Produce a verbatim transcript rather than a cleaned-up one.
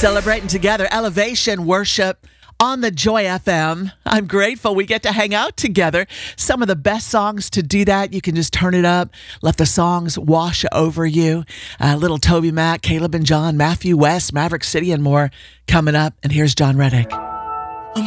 Celebrating together, elevation worship on the Joy F M. I'm grateful we get to hang out together. Some of the best songs to do that. You can just turn it up, let the songs wash over you. Uh, little Toby Mac, Caleb and John, Matthew West, Maverick City, and more coming up. And here's John Reddick.